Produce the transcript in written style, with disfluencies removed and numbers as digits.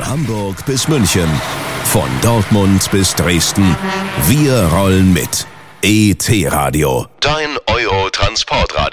Von Hamburg bis München, von Dortmund bis Dresden. Wir rollen mit. ET Radio. Dein Euro-Transportradio.